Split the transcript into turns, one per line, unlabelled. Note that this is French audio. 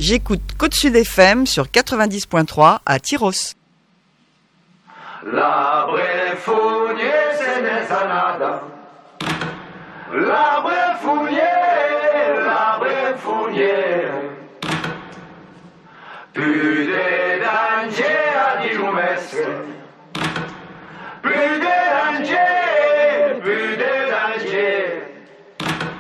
J'écoute Côte Sud FM sur 90.3 à Tyros.
L'arbre est fouillé, ce n'est pas nada. L'arbre est fouillé. Plus de danger à Dijon-Metz.